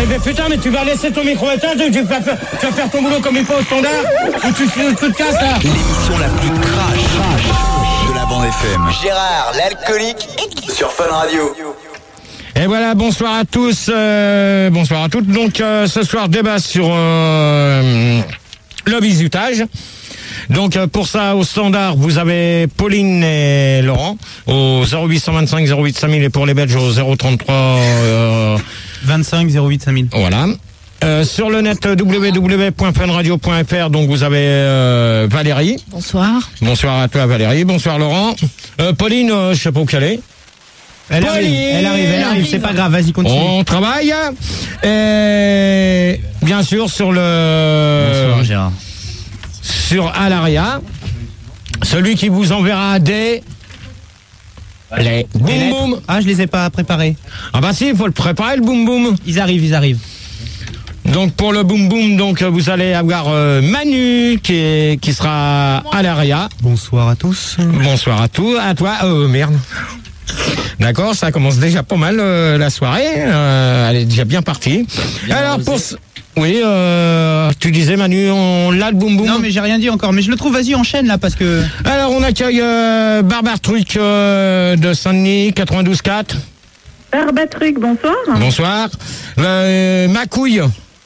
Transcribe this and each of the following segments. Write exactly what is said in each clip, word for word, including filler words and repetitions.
mais putain, mais tu vas laisser ton micro éteint, tu, tu, vas faire, tu vas faire ton boulot comme il faut au standard, ou tu, tu, tu te casses là. L'émission la plus crash, crash de la bande F M. Gérard, l'alcoolique, sur Fun Radio. Et voilà, bonsoir à tous, euh, bonsoir à toutes. Donc euh, ce soir, débat sur euh, le bizutage. Donc euh, pour ça, au standard, vous avez Pauline et Laurent au zéro huit cent vingt-cinq zéro huit cinq mille et pour les Belges au zéro trente-trois euh, vingt-cinq zéro huit cinq mille. Voilà. Euh, sur le net w w w point fun radio point f r, donc vous avez euh, Valérie. Bonsoir. Bonsoir à toi Valérie. Bonsoir Laurent. Euh, Pauline, euh, je sais pas où qu'elle est. Elle arrive, elle arrive, elle arrive, c'est pas grave, vas-y, continue. On travaille. Et bien sûr sur le... Bonsoir Gérard. Sur Alaria, celui qui vous enverra des... Les boum boum. Ah, je les ai pas préparés. Ah bah si, il faut le préparer le boum boum. Ils arrivent, ils arrivent. Donc pour le boum boum, donc vous allez avoir euh, Manu qui, est, qui sera à l'Aria. Bonsoir à tous. Bonsoir à tous, à toi. Oh merde. D'accord, ça commence déjà pas mal euh, la soirée. Euh, elle est déjà bien partie. Bien Alors pour oui, euh, tu disais Manu, on l'a le boum boum. Non mais j'ai rien dit encore, mais je le trouve. Vas-y, enchaîne là parce que. Alors on accueille euh, Barbare Truc euh, de Saint-Denis quatre-vingt-douze quatre. Barbare Truc, bonsoir. Bonsoir. Euh, ma couille.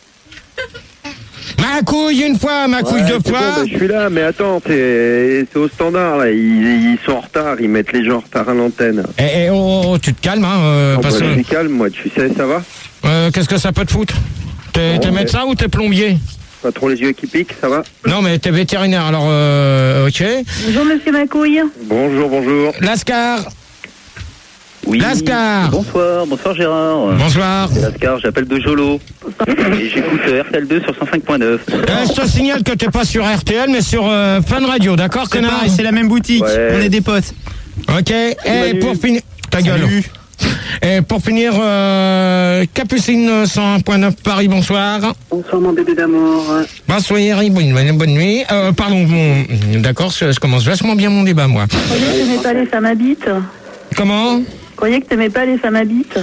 Ma couille une fois, ma couille ouais, deux fois. Bon, bah, je suis là, mais attends, c'est au standard là. Ils, ils sont en retard, ils mettent les gens en retard à l'antenne. Eh, eh oh, oh, tu te calmes, hein. Euh, oh, parce bah, que... Je suis calme, moi. Tu sais, ça va. Euh, Qu'est-ce que ça peut te foutre? T'es bon, médecin mais... ou t'es plombier? Pas trop les yeux qui piquent, ça va? Non, mais t'es vétérinaire, alors euh, ok. Bonjour Monsieur Macouille. Bonjour, bonjour. Lascar. Oui. Lascar. Bonsoir, bonsoir Gérard. Bonsoir. C'est Lascar, j'appelle de Jolo. Et j'écoute R T L deux sur cent cinq point neuf. Euh, je te signale que t'es pas sur R T L, mais sur euh, Fun Radio, d'accord, C'est connard? pareil, c'est la même boutique. Ouais. On est des potes. Ok. Et pour finir, ta gueule. Salut. Et pour finir, euh, Capucine cent un point neuf Paris, bonsoir. Bonsoir mon bébé d'amour. Bonsoir Eric, bonne, bonne nuit. Euh, pardon, bon, d'accord, je, je commence vachement bien mon débat, moi. Je croyais que t'aimais pas les femmes à bite. Comment? Je croyais que t'aimais pas les femmes à bite.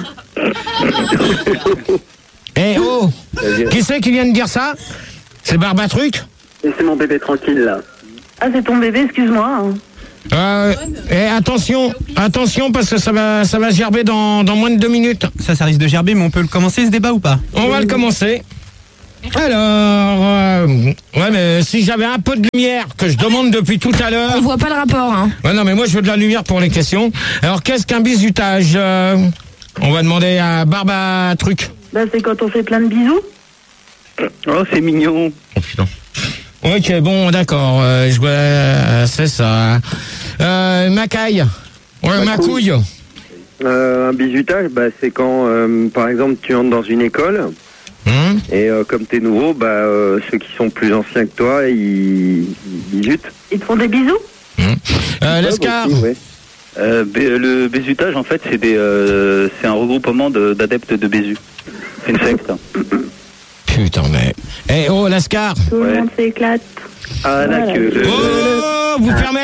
Eh oh, qui c'est qui vient de dire ça? C'est Barbatruc? Laissez mon bébé tranquille là. Ah, c'est ton bébé, excuse-moi. Euh, et attention, attention parce que ça va, ça va gerber dans, dans moins de deux minutes. Ça, ça risque de gerber, mais on peut le commencer ce débat ou pas? On va le commencer. Alors, euh, ouais, mais si j'avais un peu de lumière que je demande depuis tout à l'heure. On voit pas le rapport, hein. Ouais, non, mais moi je veux de la lumière pour les questions. Alors, qu'est-ce qu'un bizutage? euh, On va demander à Barbatruc. Bah, c'est quand on fait plein de bisous. Oh, c'est mignon. Oh putain. Ok, bon, d'accord, euh, je vois, euh, c'est ça. Euh, Macaille. Ouais, ma couille. Euh, un bizutage, bah, c'est quand, euh, par exemple, tu entres dans une école. Hum Et euh, comme t'es nouveau, bah, euh, ceux qui sont plus anciens que toi, ils, ils bizutent. Ils te font des bisous. hum. Euh, Lascar. Ouais, ouais. Euh, bé- le Bézutage, en fait, c'est des, euh, c'est un regroupement de- d'adeptes de Bézu. C'est une secte. Putain, mais... Eh, oh, Lascar. Tout le Ouais. monde s'éclate. Ah, là, Voilà. que le... Oh, vous fermez.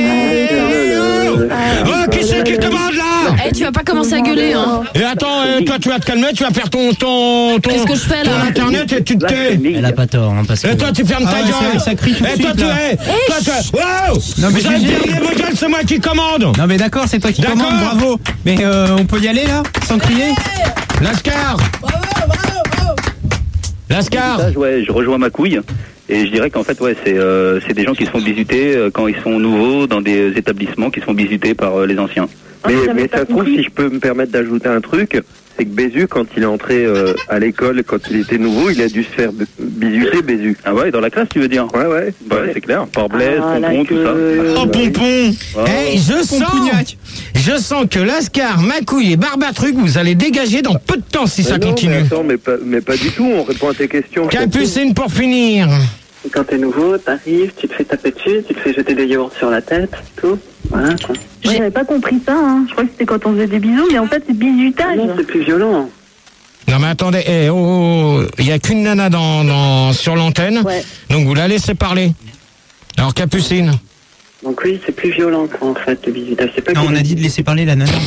Oh, qui c'est qui demande là? Eh, tu vas pas commencer à gueuler, hein. Et attends, euh, toi tu vas te calmer, tu vas faire ton ton ton, Qu'est-ce que je fais, là? ton internet et tu te tais. Elle a pas tort, hein, parce que. Et toi tu fermes Ah ta ouais, gueule. ça- ça crie tout de Et toi suite, tu là. es. Toi tu es. Wow. Non, mais Vous allez j'ai- fermer vos gueules, c'est moi qui commande. Non mais d'accord, c'est toi qui D'accord. commandes, bravo. Mais euh, on peut y aller là, sans crier? Lascar. Lascar. Bézutage, ouais, je rejoins ma couille. Et je dirais qu'en fait, ouais, c'est euh, c'est des gens qui se font bisuter euh, quand ils sont nouveaux dans des établissements qui se font bisuter par euh, les anciens. Ah, Mais, j'avais mais pas ça se trouve, compris. si je peux me permettre d'ajouter un truc, c'est que Bézu, quand il est entré euh, à l'école, quand il était nouveau, il a dû se faire b- bisuter Bézu. Ah ouais, dans la classe, tu veux dire? Ouais, ouais. Bah, c'est clair. Par Blaise, Ah, la Pompon, tout ça. queue. Oh pompon. Oh. Eh, je sens. Pompougnac. Je sens que Lascar, Macouille et Barbatruc, vous allez dégager dans peu de temps si Mais ça non, continue. Mais attends, mais pas, mais pas du tout, on répond à tes questions. Capucine pour finir. Quand t'es nouveau, t'arrives, tu te fais taper dessus, tu te fais jeter des yaourts sur la tête, tout. Voilà quoi. Moi, j'avais pas compris ça, hein. Je crois que c'était quand on faisait des bisous, mais en fait, c'est bizutage. Non, c'est plus violent. Non mais attendez, eh, oh, oh, oh, il y a qu'une nana dans, dans sur l'antenne, Ouais. donc vous la laissez parler. Alors Capucine. Donc oui, c'est plus violent quoi, en fait, le bizutage. C'est pas Non, on a dit de laisser parler la nana.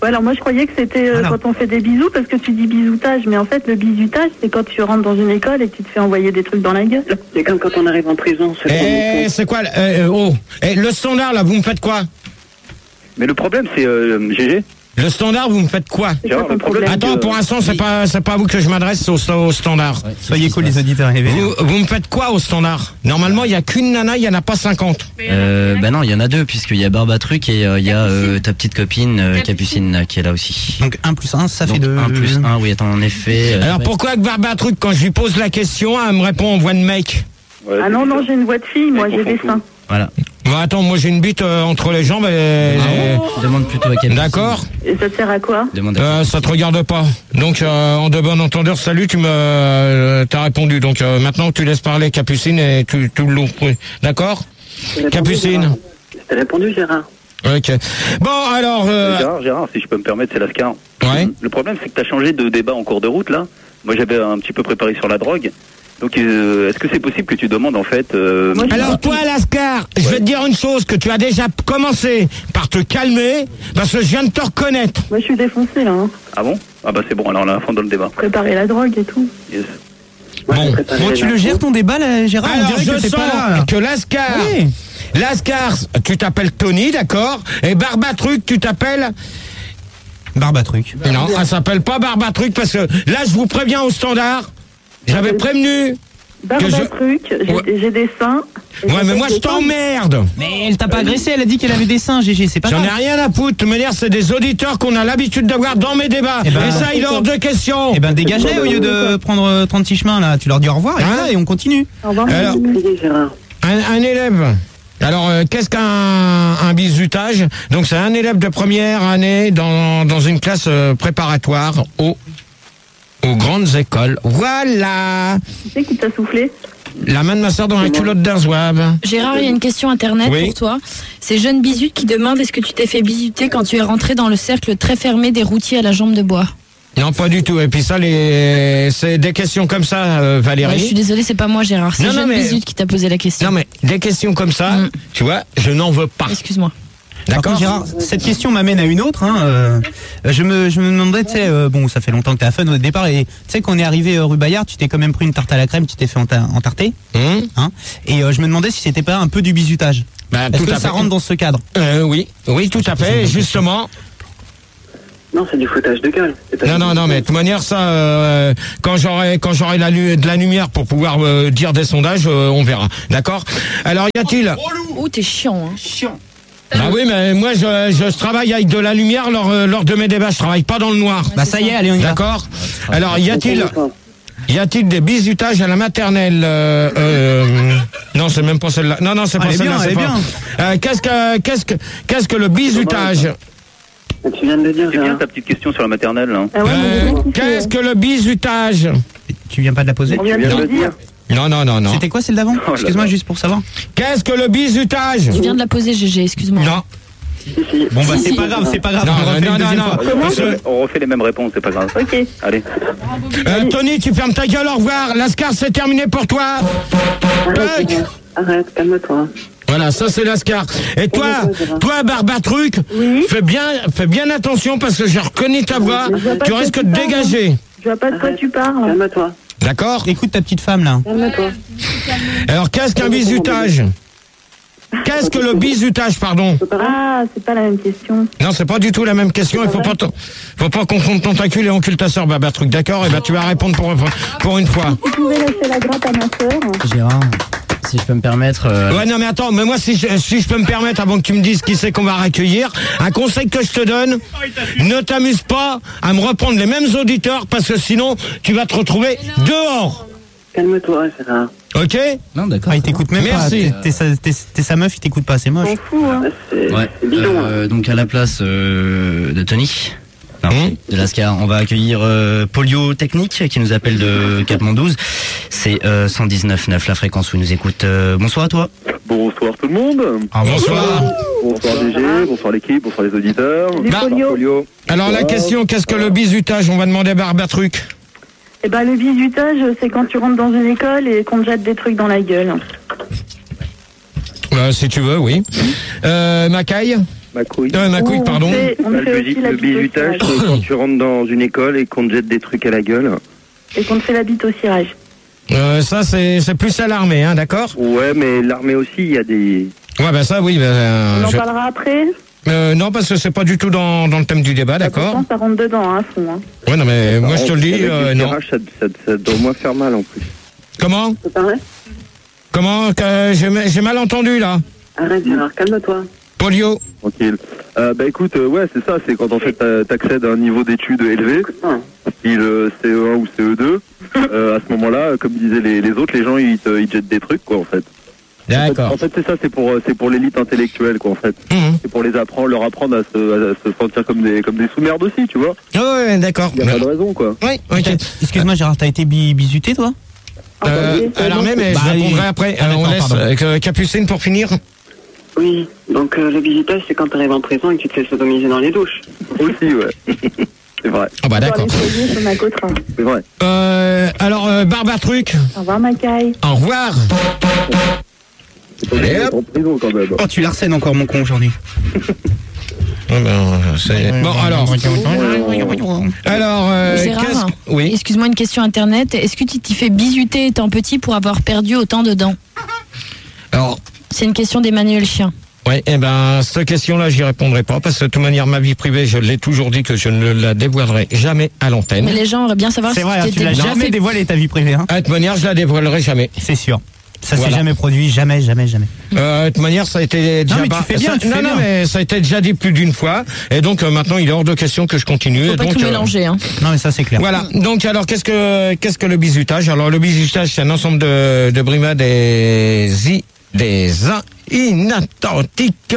Ouais, alors moi je croyais que c'était euh, Alors. quand on fait des bisous, parce que tu dis bisoutage, mais en fait le bisutage c'est quand tu rentres dans une école et que tu te fais envoyer des trucs dans la gueule. C'est comme quand on arrive en prison. c'est Eh, comme- c'est quoi, euh, euh, oh, eh, le standard, là, vous me faites quoi? Mais le problème, c'est euh, G G. Le standard, vous me faites quoi? C'est Gérard, quoi le ton problème- problème? Attends, pour l'instant, c'est pas, c'est pas à vous que je m'adresse au, au standard. Soyez cool, les auditeurs éveillés. Vous, vous me faites quoi au standard? Normalement, il y a qu'une nana, il y en a pas cinquante. Euh, bah non, il y en a deux, puisqu'il y a Barbatruc et euh, il y a euh, ta petite copine euh, Capucine euh, qui est là aussi. Donc un plus un, ça fait Donc deux. un plus un, oui, attends, en effet. euh, Alors ouais. pourquoi que Barbatruc, quand je lui pose la question, elle me répond en voix de mec? Ouais, Ah c'est non, ça. non, j'ai une voix de fille, moi Elle j'ai confond des tout. seins. Voilà. Bon, attends, moi j'ai une bite euh, entre les jambes. Et... Demande plutôt à Capucine. D'accord. Et ça te sert à quoi? Demande à Euh, ça te regarde pas. Donc, euh, en de bon entendeur, salut, tu me, euh, t'as répondu. Donc, euh, maintenant, tu laisses parler Capucine et tu, tu l'ouvres. D'accord? T'as répondu, Capucine. Gérard. T'as répondu, Gérard. Ok. Bon, alors, euh, Gérard, Gérard, si je peux me permettre, c'est l'Ascar. ouais. Le problème, c'est que tu as changé de débat en cours de route, là. Moi, j'avais un petit peu préparé sur la drogue. Donc, euh, est-ce que c'est possible que tu demandes, en fait... euh, Moi, je- Alors, toi, Lascar, je vais te dire une chose, que tu as déjà commencé par te calmer, parce que je viens de te reconnaître. Moi je suis défoncée là, hein. Ah bon? Ah bah c'est bon, alors on est à fond dans le débat. Préparer la drogue et tout. Yes. Moi, Bon. j'ai préparé Bon, les tu le infos. gères ton débat, là, Gérard. On Alors, dirait je que t'es sens pas là. là. que Lascar, Oui. Lascar, tu t'appelles Tony, d'accord? Et Barbatruc, tu t'appelles... Barbatruc. Non, elle s'appelle pas Barbatruc, parce que là, je vous préviens au standard, j'avais prévenu... Barbatruc, j'ai Ouais. j'ai des seins. et Ouais, mais j'ai moi, des je seins. t'emmerde. Mais elle t'a pas agressé, elle a dit qu'elle avait des seins, G G, c'est pas J'en ai grave. rien à foutre. De toute manière, c'est des auditeurs qu'on a l'habitude d'avoir dans mes débats. Eh ben, et ça, il est hors de question. Eh ben, dégage-les au lieu de prendre euh, trente-six chemins, là. Tu leur dis au revoir et, Hein voilà, et on continue. Au revoir. Alors, Criez, Gérard. un, un élève. Alors, euh, qu'est-ce qu'un un bizutage? Donc, c'est un élève de première année dans, dans une classe euh, préparatoire au, aux grandes écoles. Voilà. Qui c'est qui t'a soufflé? La main de ma soeur dans la culotte d'un zouave. Gérard, il y a une question internet Oui. pour toi. C'est Jeune Bisute qui demande est-ce que tu t'es fait bisuter quand tu es rentré dans le cercle très fermé des routiers à la jambe de bois? Non, pas du tout. Et puis ça, les, c'est des questions comme ça, euh, Valérie. Ouais, je suis désolée, c'est pas moi, Gérard. C'est Non, non, Jeune mais- Bisute qui t'a posé la question. Non, mais des questions comme ça, Mm. tu vois, je n'en veux pas. Excuse-moi. Par D'accord? contre, Gérard, cette question m'amène à une autre. Hein, euh, je me, je me demandais, tu sais, euh, bon, ça fait longtemps que t'es à Fun au départ, et tu sais qu'on est arrivé euh, rue Bayard, tu t'es quand même pris une tarte à la crème, tu t'es fait enta- entarter, Hum hein, et euh, je me demandais si c'était pas un peu du bisutage. Bah, Est-ce tout que à ça fait. rentre dans ce cadre? Euh, oui, oui, tout à fait. Justement. Non, c'est du foutage de gueule. C'est pas Non, du non, non, mais de toute manière, ça, euh, quand j'aurai, quand j'aurai la lu- de la lumière pour pouvoir euh, dire des sondages, euh, on verra. D'accord? Alors, y a-t-il? Oh, t'es chiant, hein. Bah oui, mais moi, je, je travaille avec de la lumière lors, euh, lors de mes débats. Je travaille pas dans le noir. Bah ça y est, allez, on y va. D'accord? Alors, y a-t-il, tout. y a-t-il des bizutages à la maternelle? euh, euh, Non, c'est même pas celle-là. Non, non, c'est Ah, pas elle est celle-là. bien, c'est elle est pas. bien. Euh, qu'est-ce que, qu'est-ce que, qu'est-ce que le bizutage? Mais tu viens de le dire, C'est bien Gérard. ta petite question sur la maternelle, là. Ah ouais, mais j'ai Euh, bien kiffé, qu'est-ce hein. que le bizutage? Tu viens pas de la poser? On vient de viens le de le dire. Non, non, non, non. C'était quoi celle d'avant? Oh là Excuse-moi, là. juste pour savoir. Qu'est-ce que le bizutage? Tu viens de la poser, G G, excuse-moi. Non. Si, si. Bon bah Si, c'est si. pas grave, c'est pas grave. Non, on refait non, une non, deuxième non. fois. On Parce refait, que- on refait les mêmes réponses, c'est pas grave. Ok. Allez. Euh, Tony, tu fermes ta gueule, au revoir. Lascar, c'est terminé pour toi. Arrête, Buck. Gérard. Arrête, calme-toi. Voilà, ça c'est Lascar. Et toi, toi, Barbatruc, Oui. fais bien, fais bien attention parce que j'ai reconnu ta voix. Je vois pas Tu de risques quoi de tu parles. dégager. Je vois pas de quoi Arrête. tu parles. Calme-toi. D'accord? Écoute ta petite femme là. Calme-toi. Alors, qu'est-ce qu'un bizutage? Qu'est-ce que le bizutage, pardon? Ah, c'est pas la même question. Non, c'est pas du tout la même question. Il faut pas, ton- faut pas confondre tentacule et encule ta sœur, Barbatruc. D'accord? Et ben, tu vas répondre pour, pour une fois. Tu pouvais laisser la grappe à ma sœur. Gérard, si je peux me permettre. euh, Ouais, non, mais attends, mais moi, si je, si je peux me permettre, avant que tu me dises qui c'est qu'on va accueillir, un conseil que je te donne, ne t'amuse pas à me reprendre les mêmes auditeurs, parce que sinon, tu vas te retrouver dehors. Calme-toi, Gérard. Ok? Non, d'accord. Ah, il t'écoute même Merci. pas. T'es- T'es sa, t'es- t'es sa meuf, il t'écoute pas, c'est moche. M'en fous, hein. C'est Ouais. c'est bidon. hein. Euh, donc à la place euh, de Tony, non, Hum. de Lascar, on va accueillir euh, Polio Technique qui nous appelle de quatre-vingt-douze. C'est euh, cent dix-neuf neuf la fréquence où il nous écoute. Euh, bonsoir à toi. Bonsoir tout le monde. Ah, bonsoir. Bonsoir G G, bonsoir l'équipe, bonsoir les auditeurs. Salut, Bonsoir Polio. Polio. Alors, la question, qu'est-ce que le bizutage? On va demander à Barbatruc. Eh ben, le bizutage, c'est quand tu rentres dans une école et qu'on te jette des trucs dans la gueule. Euh, si tu veux, oui. Euh, Macaille? Ma couille. Euh, ma couille, Ouh, pardon. On fait, on Bah, fait le, aussi bisu- la le bite au bizutage, cirage. c'est quand tu rentres dans une école et qu'on te jette des trucs à la gueule. Et qu'on te fait la bite au cirage. Euh, ça, c'est, c'est plus à l'armée, hein, d'accord? Ouais, mais l'armée aussi, il y a des... Ouais, ben ça, oui. Ben, euh, On en je- parlera après. euh, non, parce que c'est pas du tout dans, dans le thème du débat, d'accord? Pourtant, ça rentre dedans, hein, à fond. Hein. Ouais, non, mais moi, je te le dis, Avec euh, le non. tirage, ça, ça, ça doit moins faire mal en plus. Comment? C'est pas vrai? Comment? Que j'ai, j'ai mal entendu, là. Arrête, Gérard, calme-toi. Polio. Tranquille. Euh, bah écoute, euh, ouais, c'est ça, c'est quand en fait t'a- t'accèdes à un niveau d'études élevé, style euh, C E un ou C E deux, euh, à ce moment-là, comme disaient les, les autres, les gens ils te, ils te jettent des trucs, quoi, en fait. D'accord. En fait, c'est ça, c'est pour, euh, c'est pour l'élite intellectuelle, quoi, en fait. Mmh. C'est pour les apprendre, leur apprendre à se, à se sentir comme des, comme des sous-merdes aussi, tu vois. Oh, ouais, d'accord. Il y a pas de raison, quoi. Oui, ok. Excuse-moi, Gérard, t'as été bi- bisuté, toi? Euh, à l'armée, mais Bah, je répondrai oui. après. Ah, Euh, on d'accord, laisse pardon. euh, Capucine pour finir. Oui, donc euh, le bizutage, c'est quand t'arrives en prison et que tu te fais sodomiser dans les douches. Aussi, ouais. C'est vrai. Ah bah Dans d'accord. les foyers, sur ma côte. C'est vrai. Euh, alors, euh, Barbare Truc, Au revoir, Macaille. au revoir. Allez, hop. En prison, quand même. Oh, tu l'arsènes encore, mon con, aujourd'hui. Ah ben, c'est- Bon, alors. Alors, euh, Gérard, qu'est-ce que- Oui. excuse-moi, une question internet. Est-ce que tu t'y fais bisuter étant petit pour avoir perdu autant de dents? Alors, C'est une question d'Emmanuel Chien. oui, eh ben, cette question-là, j'y répondrai pas, parce que de toute manière, ma vie privée, je l'ai toujours dit que je ne la dévoilerai jamais à l'antenne. Mais les gens auraient bien savoir C'est si vrai, hein, tu tu t'étais l'as déjà jamais fait- dévoilé ta vie privée, hein? Ah, de toute manière, je la dévoilerai jamais. C'est sûr. Ça Voilà. s'est jamais produit, jamais, jamais, jamais. Euh, de toute manière, ça a été déjà mais tu pas- fais bien, ça- tu non, fais non, bien. mais ça a été déjà dit plus d'une fois, et donc euh, maintenant, il est hors de question que je continue. Faut et pas donc, tout euh, mélanger, hein. Non, mais ça, c'est clair. Voilà. Donc, alors, qu'est-ce que qu'est-ce que le bizutage? Alors, le bizutage, c'est un ensemble de, de brimades des i des uns inauthentiques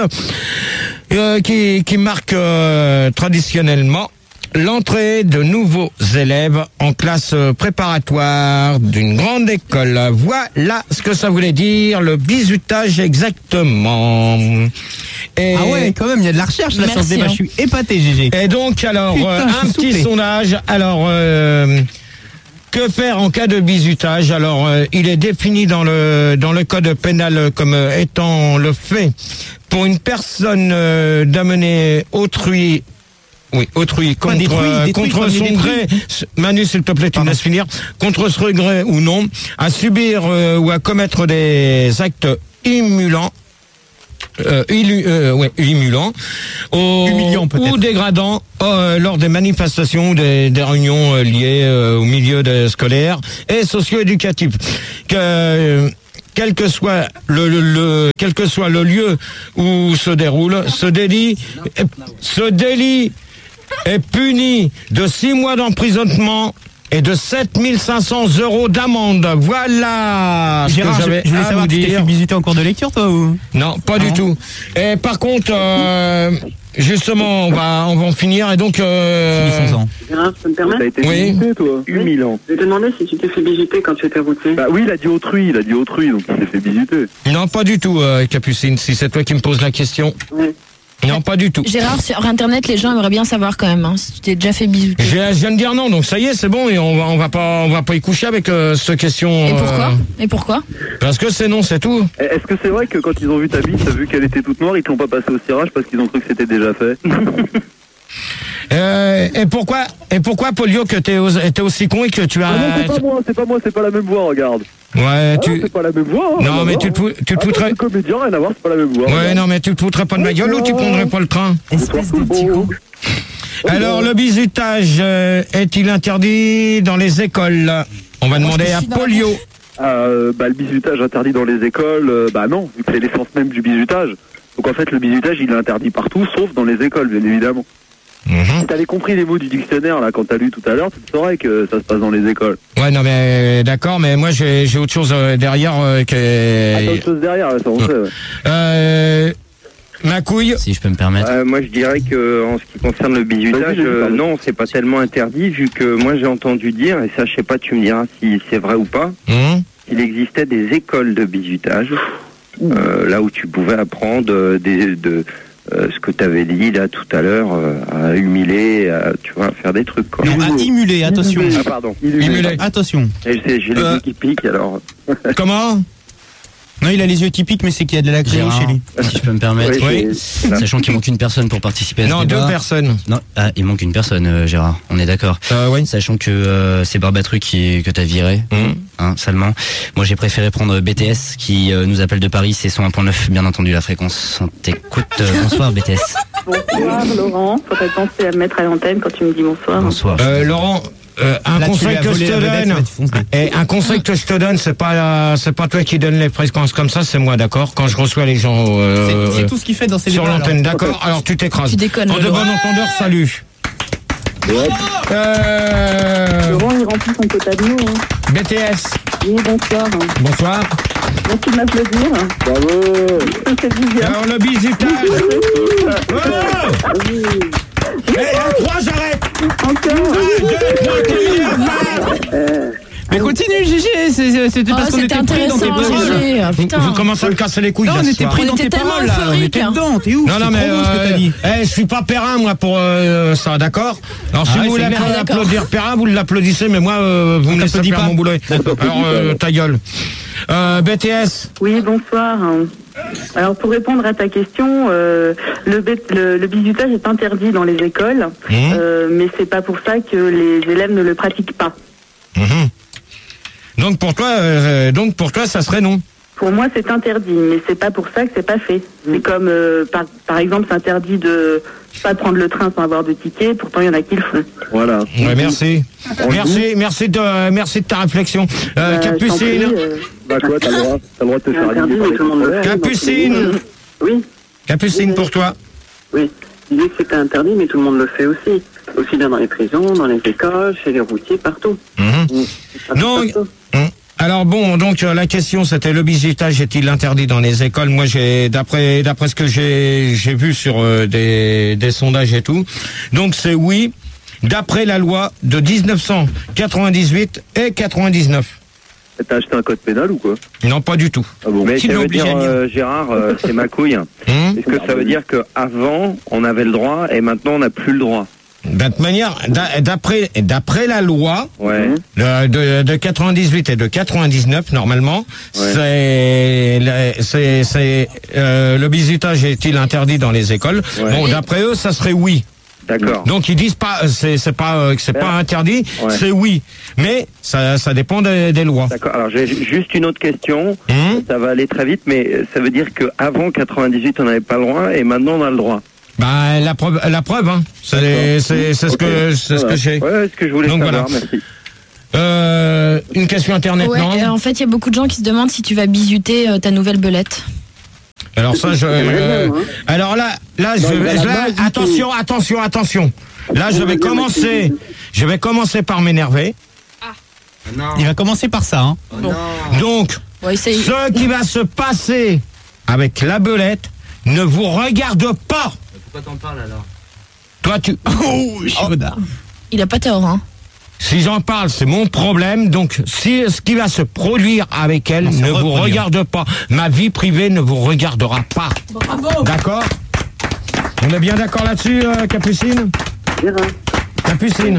euh, qui qui marquent euh, traditionnellement l'entrée de nouveaux élèves en classe préparatoire d'une grande école. Voilà ce que ça voulait dire, le bizutage exactement. Et, Ah ouais, quand même, il y a de la recherche là sur Merci, ce débat. hein. Je suis épaté, G G. et donc, alors, Putain, euh, je suis un petit soufflé. sondage. Alors, euh, que faire en cas de bizutage? Alors, euh, il est défini dans le dans le code pénal comme euh, étant le fait pour une personne euh, d'amener autrui. Oui, autrui contre, détruit, euh, détruit, contre comme il son détruit. gré. Manu, s'il te plaît, tu me Pardon. laisses finir. Contre son gré ou non, à subir euh, ou à commettre des actes immulants. Euh, illu- euh, ouais, immulant, au- Humiliant, peut-être. ou dégradant euh, lors des manifestations ou des, des réunions euh, liées euh, au milieu de scolaire et socio-éducatif. Que, euh, quel que soit le, le, le- quel que soit le lieu où se déroule ce délit, ce délit est puni de six mois d'emprisonnement et de sept mille cinq cents euros d'amende. Voilà ce Gérard, que je, j'avais je voulais à savoir, vous tu t'es dire. fait bisuter en cours de lecture, toi, ou? Non, pas du Non. tout. Et par contre, euh, justement, on va, on va en finir. Et donc, euh, Finissons en. Gérard, tu peux me T'as permettre? été Oui. visité, toi. Humiliant. Je vais te demander si tu t'es fait bisuter quand tu étais routier. Bah oui, il a dit autrui, il a dit autrui, donc il s'est fait bisuter. non, pas du tout, euh, Capucine. Si c'est toi qui me poses la question, Oui. non, pas du tout. Gérard, sur internet, les gens aimeraient bien savoir quand même, hein, si tu t'es déjà fait bisuter. Je, je viens de dire non, donc ça y est, c'est bon, et on va, on va pas, on va pas y coucher avec euh, cette question. Et euh, pourquoi? Et pourquoi? Parce que c'est non, c'est tout. Eh, Est-ce que c'est vrai que quand ils ont vu ta bite, t'as vu qu'elle était toute noire, ils te l'ont pas passée au cirage parce qu'ils ont cru que c'était déjà fait? Euh, et pourquoi, et pourquoi, Polio, que t'es, au- t'es aussi con et que tu as. Ah non, c'est pas moi, c'est pas moi, c'est pas la même voix, regarde. Ouais, Ah non, tu. c'est pas la même voix. hein, rien Non, à mais voir, tu te, hein. fous- tu te Ah non, foutrais. c'est comédien, rien à voir, c'est pas la même voix. Ouais, regarde. non, mais tu te foutrais pas de ma gueule ou tu prendrais pas le train? Espèce de petit con. Alors, le bizutage euh, est-il interdit dans les écoles? On va demander à Polio. Euh, bah, le bizutage interdit dans les écoles, euh, bah non, vu que c'est l'essence même du bizutage. Donc en fait, le bizutage, il est interdit partout, sauf dans les écoles, bien évidemment. Mhm. Si t'avais compris les mots du dictionnaire, là, quand t'as lu tout à l'heure, tu te saurais que ça se passe dans les écoles. Ouais, non, mais d'accord, mais moi j'ai j'ai autre chose euh, derrière euh, Ah, t'as que. autre chose derrière, là, ça on sait, ouais. Euh, ma couille. Si je peux me permettre. Euh, moi, je dirais que en ce qui concerne le bizutage, Vas-y, vas-y, euh, pardon. non, c'est pas tellement interdit, vu que moi j'ai entendu dire, et ça, je sais pas, tu me diras si c'est vrai ou pas, Hum. qu'il existait des écoles de bizutage, euh, là où tu pouvais apprendre euh, des, de euh, ce que tu avais dit là tout à l'heure, euh, à humiler, à, tu vois, à faire des trucs quoi. Non, à immuler, attention. Ah pardon. Immuler. Attention. Et je sais, j'ai les Euh. yeux qui piquent alors. Comment? Non, il a les yeux typiques, mais c'est qu'il y a de la grille chez lui. Si je peux me permettre. Oui. Oui. Sachant qu'il manque une personne pour participer à ce Non, débat. deux personnes. Non, ah, il manque une personne, euh, Gérard. On est d'accord. Euh, oui. Sachant que euh, c'est Barbatru qui que t'as viré, Mmh. hein, salement. Moi, j'ai préféré prendre B T S qui euh, nous appelle de Paris. C'est cent un point neuf, bien entendu, la fréquence. On t'écoute. Euh, bonsoir, B T S. Bonsoir Laurent, faudrait penser à me mettre à l'antenne quand tu me dis bonsoir. Bonsoir. Euh, Laurent, euh, un Là, tu lui conseil as que je volé te la vedette, donne, tu vas te foncer. et un conseil que je te donne, c'est pas euh, c'est pas toi qui donne les fréquences comme ça, c'est moi, d'accord. Quand je reçois les gens euh, C'est c'est tout ce qu'il fait dans ses sur débats, l'antenne, alors. d'accord. Alors tu t'écrases. Tu déconnes, En de Laurent. bon entendeur, salut. Euh, Laurent, il remplit son quota de mots. Hein. B T S. Oui, bonsoir. Bonsoir. Merci de m'applaudir. Bravo. Ça fait du bien. Alors le bisutage. Oh Eh, à trois, j'arrête. Encore. Un, deux, trois, terminé. Mais continue, Gigi, c'est- c'est- c'était Oh, parce qu'on c'était était pris dans tes intéressant, paroles. Gigi. Ah, Vous, putain. vous commencez à me casser les couilles. Non, là, on ce était soir. pris On dans était tes tellement paroles, là. On euphoriques, était hein. dedans, t'es ouf. Non, non, c'est mais trop beau ce que euh, t'as dit. eh, je suis pas Perrin, moi, pour euh, ça, d'accord. Alors, si Ah vous ouais, voulez c'est bien. apla- applaudir Perrin, vous l'applaudissez, mais moi, euh, vous me laissez t'applaudit faire pas. mon boulot. Alors, euh, ta gueule. Euh, B T S. Oui, bonsoir. Alors, pour répondre à ta question, euh, le, bé- le, le bisutage est interdit dans les écoles, Mmh. euh, mais c'est pas pour ça que les élèves ne le pratiquent pas. Mhm. Donc pour toi, euh, donc pour toi, ça serait non. Pour moi, c'est interdit, mais c'est pas pour ça que c'est pas fait. C'est comme, euh, par, par exemple, c'est interdit de pas prendre le train sans avoir de ticket. Pourtant, il y en a qui le font. Voilà. Ouais, merci. Merci, merci de, euh, merci de ta réflexion. Euh, Euh, je t'en prie, Capucine. euh, Bah quoi, t'as le droit, t'as le droit de te C'est faire interdit, aligner par mais les tout le monde le fait. Capucine. Oui, Capucine pour toi. oui. Je disais que c'était interdit, mais tout le monde le fait aussi. Aussi bien dans les prisons, dans les écoles, chez les routiers, partout. Mhm. Partout, Donc, partout. hum. Alors bon, donc euh, la question c'était le bisutage est-il interdit dans les écoles? Moi, j'ai d'après d'après ce que j'ai j'ai vu sur euh, des des sondages et tout, donc c'est oui. D'après la loi de dix-neuf cent quatre-vingt-dix-huit et quatre-vingt-dix-neuf. T'as acheté un code pénal ou quoi? Non, pas du tout. Ah bon. Mais Qui ça l'a veut obligé dire, à lire euh, Gérard, euh, c'est ma couille. Hum Est-ce que ça veut dire qu'avant, on avait le droit et maintenant, on n'a plus le droit? De toute manière, d'a- d'après d'après la loi Ouais. de, de, de quatre-vingt-dix-huit et de quatre-vingt-dix-neuf, normalement, c'est le- c'est c'est euh, le bisutage est-il interdit dans les écoles? Ouais. Bon, d'après eux, ça serait oui. D'accord. Donc ils disent pas, c'est c'est pas euh, que c'est pas interdit, Ouais. c'est oui. Mais ça ça dépend des, des lois. D'accord. Alors, j'ai juste une autre question. Hum Ça va aller très vite, mais ça veut dire qu'avant quatre-vingt-dix-huit, on n'avait pas le droit et maintenant, on a le droit. Bah la preuve, la preuve, hein. C'est c'est c'est ce Ok. que c'est ce Voilà. que j'ai. Ouais, c'est ce que je voulais Donc, savoir. voilà. Merci. Euh, une question internet, Ouais, non? euh, en fait, il y a beaucoup de gens qui se demandent si tu vas bisuter euh, ta nouvelle belette. Alors ça, je. euh, alors là, là, je, Non, il va je- la là, base du attention, attention, attention. Là, je vais commencer. Je vais commencer par m'énerver. Il va commencer par ça, hein. Donc, Ouais, essaye. ce qui va se passer avec la belette ne vous regarde pas. Pourquoi t'en parles alors? Toi, tu. Oh, Chivodard. Il a pas tort, hein. Si j'en parle, c'est mon problème. Donc, si ce qui va se produire avec elle Non, c'est ne vous reproduire. regarde pas, ma vie privée ne vous regardera pas. D'accord? On est bien d'accord là-dessus, euh, Capucine? Gérard. Capucine.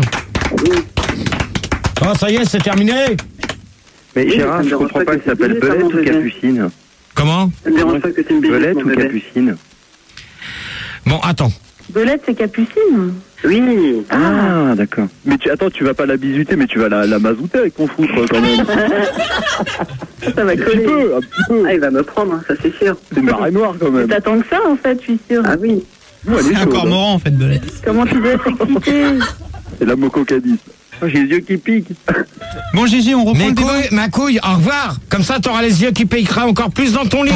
Oh, ça y est, c'est terminé. Mais Oui, Gérard, ça me je dérange comprends pas pas que que ça s'appelle tu dises, Belette ça, ou mon bébé. Capucine. Comment? Ça me dérange pas que tu me bisutes, Belette mon ou bébé. Capucine? Bon, attends. Belette, c'est Capucine. Oui. Ah, d'accord. Mais tu, attends, tu vas pas la bisuter, mais tu vas la, la mazouter avec ton foutre quand même. Ça va Un petit coller. peu, un petit peu. Ah, il va me prendre, hein, ça c'est sûr. C'est une marée noire quand même. T'attends que ça, en fait, je suis sûre. Ah oui. Ouh, elle est C'est un chaude, hein. cormoran, en fait, Belette. Comment tu dois être excité? C'est la moco Cadiz. Oh, j'ai les yeux qui piquent. Bon, Gigi, on reprend Mes le débat. couilles, ma couille, au revoir. Comme ça, t'auras les yeux qui piquera encore plus dans ton lit.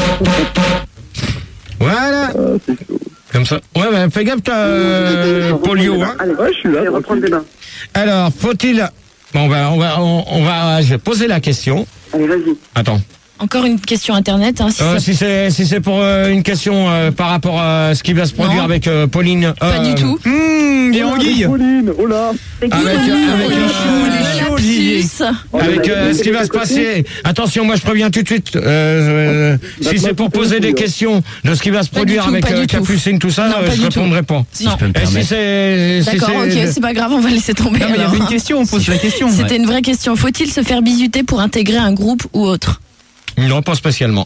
Voilà. Ah, c'est chaud. Comme ça. Ouais, bah, fais gaffe, t'as euh, polio, hein. Allez, Ouais, je suis là. allez, reprends le tranquille. débat. Alors, faut-il... Bon, on va, on va, on, on va, je vais poser la question. Allez, vas-y. Attends. Encore une question internet, hein, si Euh, ça- si c'est, si c'est pour euh, une question euh, par rapport à ce qui va se produire Non. avec euh, Pauline. Pas euh, du tout. Hum, des anguilles. Pauline, oh là. Avec, avec, il est euh, chaud, il est chaud, Gigi. Lapsus. Avec euh, ce qui va se passer. Attention, moi je préviens tout de suite. Euh, euh, si c'est pour poser des questions de ce qui va se Pas du produire tout, avec pas euh, du tout. Capucine, tout ça, Non, euh, pas je du tout. répondrai pas. Si Non. je peux me Et si permettre. c'est, si D'accord, c'est, ok, c'est pas grave, on va laisser tomber. Non, mais il y alors. avait une question, on pose la question. C'était une vraie question. Faut-il se faire bisuter pour intégrer un groupe ou autre? non, pas spécialement.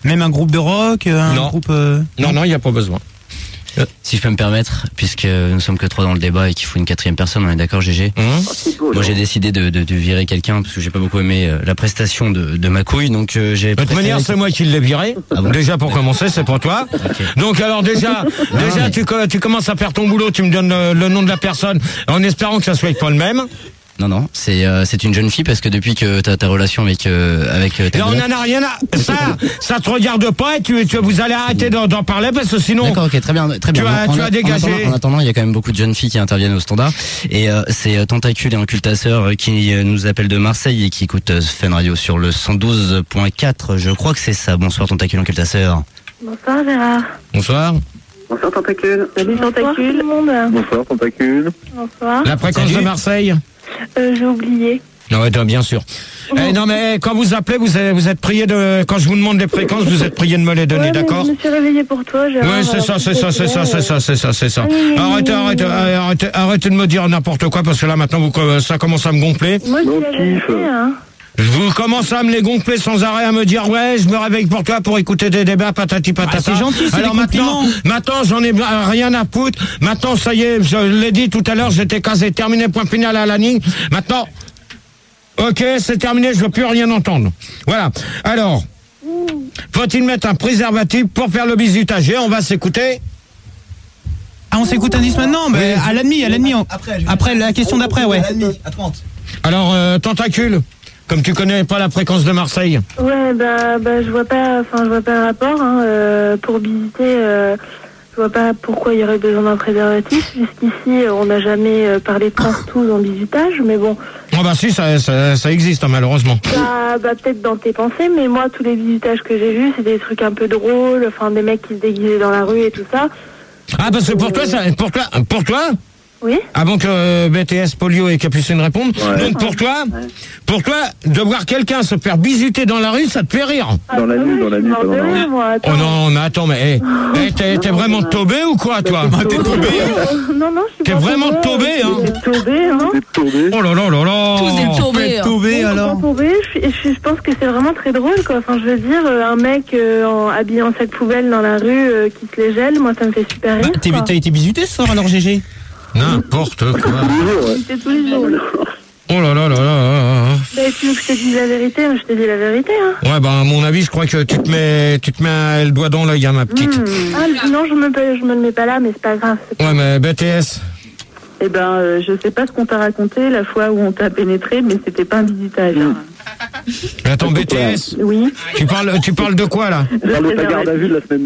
Même un groupe de rock, un non. groupe. Euh... Non, non, il n'y a pas besoin. Euh, si je peux me permettre, puisque nous sommes que trois dans le débat et qu'il faut une quatrième personne, on est d'accord, G G? Mmh. Moi, j'ai décidé de, de, de virer quelqu'un parce que j'ai pas beaucoup aimé euh, la prestation de, de ma couille, donc euh, j'ai. De toute manière, c'est moi qui l'ai viré. Ah bon? Déjà pour commencer, c'est pour toi. Okay. Donc alors déjà, déjà mais... tu, tu commences à faire ton boulot, tu me donnes le, le nom de la personne, en espérant que ça soit pas le même. Non, non, c'est euh, c'est une jeune fille parce que depuis que t'as ta relation avec euh, avec ta là, on n'en a rien à ça, ça te regarde pas et tu, tu vous allez arrêter d'en, d'en parler parce que sinon. D'accord, ok, très bien, très bien. Tu as, en, tu en, as dégagé. En attendant, en attendant, il y a quand même beaucoup de jeunes filles qui interviennent au standard et euh, c'est euh, Tentacule et Incultasseur euh, qui euh, nous appellent de Marseille et qui écoutent euh, Fun Radio sur le cent douze point quatre. Je crois que c'est ça. Bonsoir Tentacule, Incultasseur. Bonsoir Gérard. Bonsoir. Bonsoir Tentacule. Salut Tentacule. Tout le monde. Bonsoir Tentacule. Bonsoir. La fréquence Salut. De Marseille. Euh, j'ai oublié. Non, ouais, bien sûr. Oh. Eh, non, mais quand vous appelez, vous êtes, vous êtes prié de, quand je vous demande les fréquences, vous êtes prié de me les donner, ouais, d'accord? Je me suis réveillé pour toi, Gérard. Oui, c'est ça, c'est ça, c'est ça, c'est ça, c'est ça, c'est ça. Arrêtez, arrêtez, arrêtez, arrêtez de me dire n'importe quoi, parce que là, maintenant, vous, ça commence à me gonfler. Moi, je kiffe. Hein. Je vous commence à me les gonfler sans arrêt, à me dire ouais, je me réveille pour toi pour écouter des débats, patati patata. Ah, c'est gentil, c'est alors des maintenant, maintenant j'en ai rien à foutre. Maintenant, ça y est, je l'ai dit tout à l'heure, j'étais casé, terminé, point final à la ligne. Maintenant, ok, c'est terminé, je veux plus rien entendre. Voilà. Alors, faut-il mettre un préservatif pour faire le bisutage? Et on va s'écouter. Ah, on s'écoute un disque maintenant, mais oui. à la demi, à la demi. On... Après, après la question d'après, ouais. À la demi, à trente. Alors, euh, Tentacule. Comme tu connais pas la fréquence de Marseille. Ouais, bah, bah je vois pas, enfin, je vois pas le rapport, hein, euh, pour visiter, euh, je vois pas pourquoi il y aurait besoin d'un préservatif. Jusqu'ici, on n'a jamais parlé de partout dans le bisutage, mais bon. Oh bah si, ça, ça, ça existe, hein, malheureusement. Bah, bah peut-être dans tes pensées, mais moi, tous les visitages que j'ai vus, c'est des trucs un peu drôles, enfin, des mecs qui se déguisaient dans la rue et tout ça. Ah, parce que pour euh... toi, ça, pour toi, pour toi oui. Avant que euh, B T S, Polio et Capucine répondent. Ouais. Donc pour toi, ouais. pour toi, de voir quelqu'un se faire bisuter dans la rue, ça te fait rire. Dans la nuit, dans la nuit, pas dans la rue. Oh non, mais attends, mais hey, hey, t'es, t'es vraiment taubé ou quoi, toi? Ah, t'es taubé? Non, non, je suis T'es pas vraiment taubé, hein? T'es taubé, hein? T'es taubé. Oh là là là là. Tous des taubés, hein. Taubé, alors. Taubé, je, je, je pense que c'est vraiment très drôle, quoi. Enfin, je veux dire, un mec euh, en, habillé en sac poubelle dans la rue euh, qui se les gèle, moi, ça me fait super rire. Bah, t'as été bisuté ce soir, alors, G G? N'importe quoi. C'était tous les jours. Oh là là là là. Bah, tu veux que je te dise la vérité? Je te dis la vérité, hein. Ouais, bah, à mon avis, je crois que tu te mets, tu te mets le doigt dans l'œil, hein, ma petite. Mmh. Ah, non, je me, je me le mets pas là, mais c'est pas grave. C'est pas ouais, mais B T S. Eh ben, euh, je sais pas ce qu'on t'a raconté la fois où on t'a pénétré, mais c'était pas un visitage. Hein. Attends, B T S. Oui. Tu parles, tu parles de quoi, là? On parle de ta garde à vue de la semaine